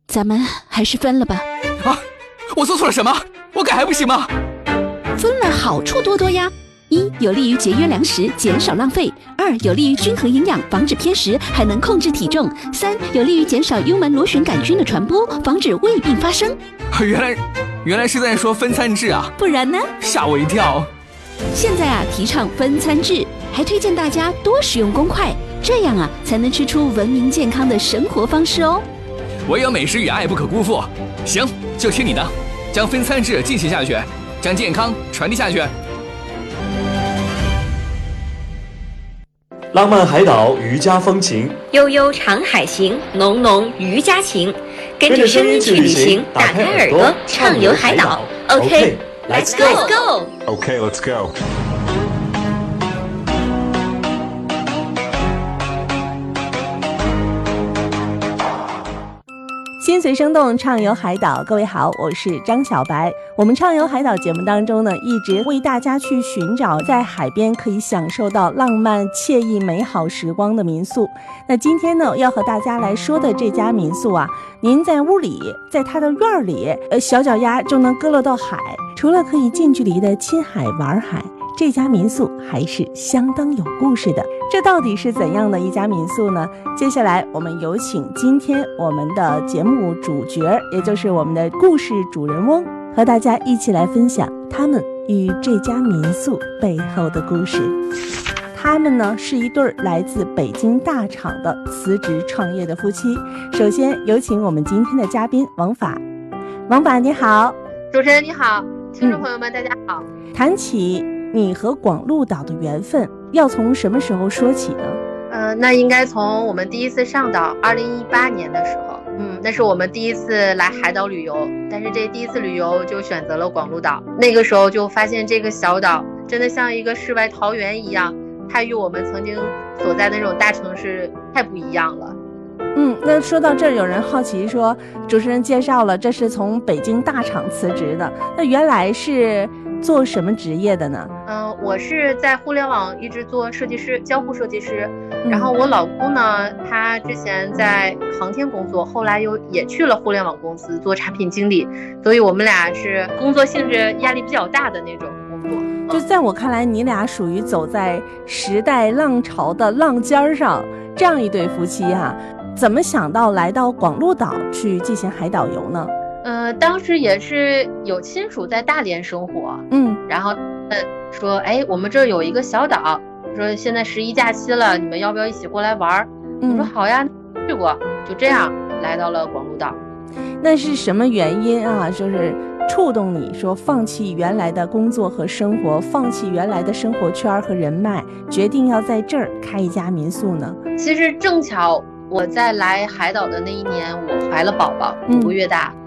咱们还是分了吧。 啊，我做错了什么？我改还不行吗？ 分了好处多多呀。一，有利于节约粮食，减少浪费；二，有利于均衡营养，防止偏食，还能控制体重；三，有利于减少幽门螺旋杆菌的传播，防止胃病发生。 原来是在说分餐制啊， 不然呢？ 吓我一跳。 现在啊，提倡分餐制，还推荐大家多使用公筷，这样啊，才能吃出文明健康的生活方式哦。 唯有美食与爱不可辜负。行，就听你的，将分餐制进行下去，将健康传递下去。 浪漫海岛渔家风情， 悠悠长海行，浓浓渔家情。跟着声音去旅行，打开耳朵畅游海岛。OK，Let's go。OK，Let's go。 心随声动，畅游海岛。各位好，我是张小白。我们畅游海岛节目当中呢，一直为大家去寻找在海边可以享受到浪漫惬意美好时光的民宿。那今天呢，要和大家来说的这家民宿啊，您在屋里，在它的院里，小脚丫就能搁落到海。除了可以近距离的亲海玩海，这家民宿还是相当有故事的。这到底是怎样的一家民宿呢？接下来我们有请今天我们的节目主角，也就是我们的故事主人翁，和大家一起来分享他们与这家民宿背后的故事。他们呢是一对来自北京大厂的辞职创业的夫妻。首先有请我们今天的嘉宾王法。王法你好。 主持人你好，听众朋友们大家好。 谈起你和广鹿岛的缘分，要从什么时候说起呢？ 那应该从我们第一次上岛2018年的时候，那是我们第一次来海岛旅游，但是这第一次旅游就选择了广鹿岛。那个时候就发现这个小岛真的像一个世外桃源一样，它与我们曾经所在的那种大城市太不一样了。 那说到这儿，有人好奇说，主持人介绍了这是从北京大厂辞职的，那原来是做什么职业的呢？ 我是在互联网一直做设计师，交互设计师。然后我老公呢，他之前在航天工作，后来也去了互联网公司做产品经理，所以我们俩是工作性质压力比较大的那种工作。 就在我看来，你俩属于走在时代浪潮的浪尖上，这样一对夫妻啊，怎么想到来到广鹿岛去进行海岛游呢？ 当时也是有亲属在大连生活，然后说，我们这儿有一个小岛，说现在11假期了，你们要不要一起过来玩？我说好呀，去过，就这样来到了广鹿岛。 那是什么原因啊？就是触动你说放弃原来的工作和生活，放弃原来的生活圈和人脉，决定要在这儿开一家民宿呢？ 其实正巧我在来海岛的那一年，我怀了宝宝，5个月大。